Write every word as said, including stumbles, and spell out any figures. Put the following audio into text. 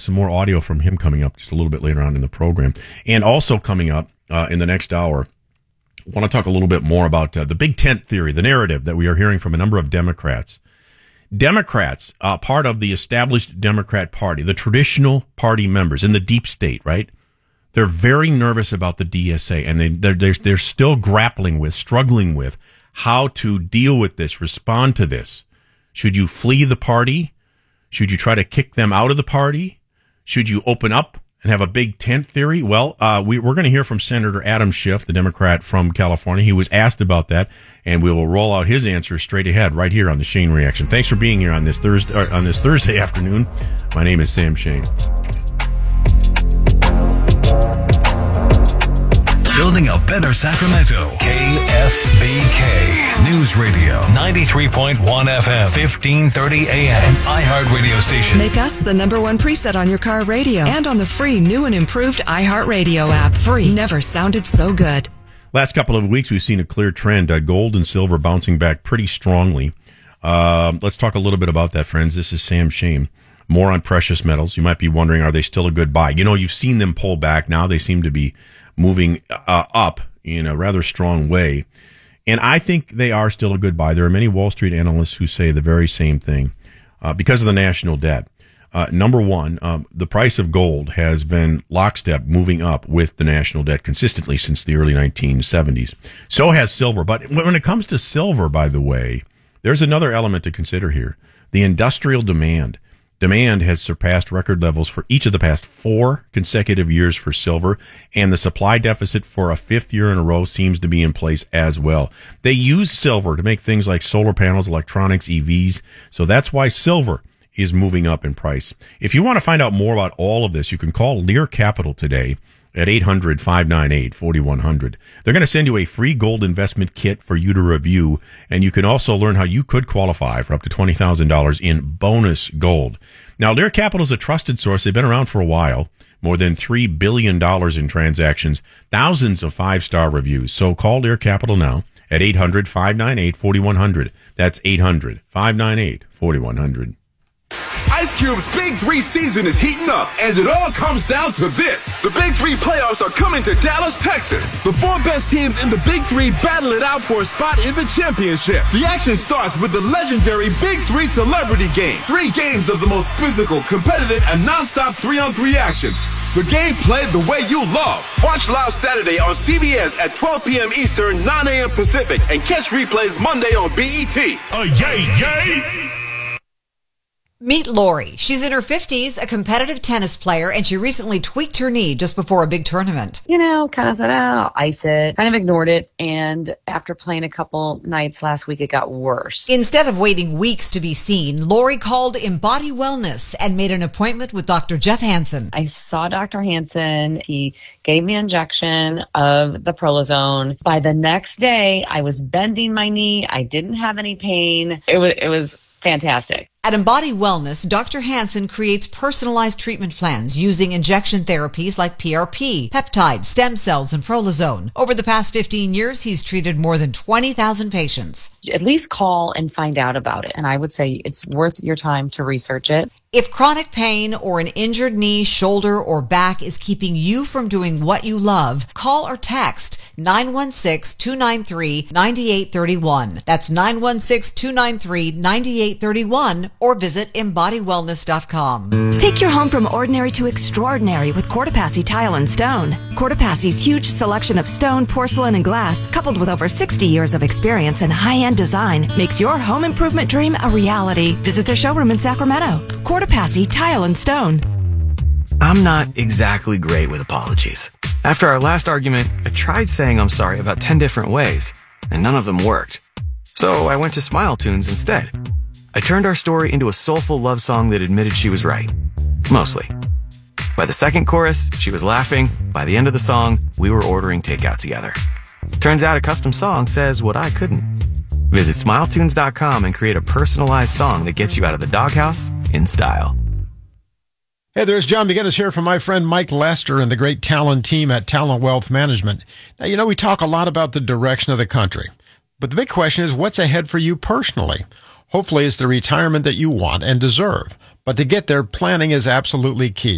some more audio from him coming up just a little bit later on in the program. And also coming up uh, in the next hour, I want to talk a little bit more about uh, the big tent theory, the narrative that we are hearing from a number of Democrats. Democrats, uh, part of the established Democrat Party, the traditional party members in the deep state, right? They're very nervous about the D S A, and they, they're, they're, they're still grappling with, struggling with how to deal with this, respond to this. Should you flee the party? Should you try to kick them out of the party? Should you open up and have a big tent theory? Well, uh, we, we're going to hear from Senator Adam Schiff, the Democrat from California. He was asked about that, and we will roll out his answers straight ahead right here on the Shane Reaction. Thanks for being here on this Thursday or on this Thursday afternoon. My name is Sam Shane. Building a better Sacramento. K S B K News Radio ninety-three point one F M, fifteen thirty A M, iHeart radio station. Make us the number one preset on your car radio and on the free new and improved iHeartRadio app. Free. Never sounded so good. Last couple of weeks, we've seen a clear trend. Uh, gold and silver bouncing back pretty strongly. Uh, let's talk a little bit about that, friends. This is Sam Shane. More on precious metals. You might be wondering, are they still a good buy? You know, you've seen them pull back. Now they seem to be moving uh, up in a rather strong way. And I think they are still a good buy. There are many Wall Street analysts who say the very same thing uh, because of the national debt. Uh, number one, um, the price of gold has been lockstep moving up with the national debt consistently since the early nineteen seventies. So has silver. But when it comes to silver, by the way, there's another element to consider here. The industrial demand. Demand has surpassed record levels for each of the past four consecutive years for silver, and the supply deficit for a fifth year in a row seems to be in place as well. They use silver to make things like solar panels, electronics, E Vs, so that's why silver is moving up in price. If you want to find out more about all of this, you can call Lear Capital today at eight hundred, five nine eight, four one zero zero. They're going to send you a free gold investment kit for you to review, and you can also learn how you could qualify for up to twenty thousand dollars in bonus gold. Now, Lear Capital is a trusted source. They've been around for a while, more than three billion dollars in transactions, thousands of five-star reviews. So call Lear Capital now at eight hundred, five nine eight, four one zero zero. That's eight hundred, five nine eight, four one zero zero. Ice Cube's Big Three season is heating up, and it all comes down to this. The Big Three playoffs are coming to Dallas, Texas. The four best teams in the Big Three battle it out for a spot in the championship. The action starts with the legendary Big Three Celebrity Game. Three games of the most physical, competitive, and non-stop three-on-three action. The game played the way you love. Watch live Saturday on C B S at twelve p.m. Eastern, nine a.m. Pacific, and catch replays Monday on B E T. Oh, yay, yay! Meet Lori. She's in her fifties, a competitive tennis player, and she recently tweaked her knee just before a big tournament. You know, kind of said, oh, I'll ice it, kind of ignored it, and after playing a couple nights last week, it got worse. Instead of waiting weeks to be seen, Lori called Embody Wellness and made an appointment with Doctor Jeff Hansen. I saw Doctor Hansen. He gave me an injection of the Prolozone. By the next day, I was bending my knee. I didn't have any pain. It was, it was fantastic. At Embody Wellness, Doctor Hansen creates personalized treatment plans using injection therapies like P R P, peptides, stem cells, and Prolozone. Over the past fifteen years, he's treated more than twenty thousand patients. At least call and find out about it. And I would say it's worth your time to research it. If chronic pain or an injured knee, shoulder, or back is keeping you from doing what you love, call or text nine one six, two nine three, nine eight three one. That's nine one six, two nine three, nine eight three one, or visit embody wellness dot com. Take your home from ordinary to extraordinary with Courtepassi Tile and Stone. Courtepassi's huge selection of stone, porcelain, and glass, coupled with over sixty years of experience and high-end design, makes your home improvement dream a reality. Visit their showroom in Sacramento. Courtepassi Tile and Stone. I'm not exactly great with apologies. After our last argument, I tried saying I'm sorry about ten different ways, and none of them worked. So I went to Smile Tunes instead. I turned our story into a soulful love song that admitted she was right. Mostly. By the second chorus, she was laughing. By the end of the song, we were ordering takeout together. Turns out a custom song says what I couldn't. Visit smile tunes dot com and create a personalized song that gets you out of the doghouse in style. Hey, there's John McGinnis here from my friend Mike Lester and the great talent team at Talent Wealth Management. Now, you know, we talk a lot about the direction of the country, but the big question is what's ahead for you personally? Hopefully, it's the retirement that you want and deserve. But to get there, planning is absolutely key.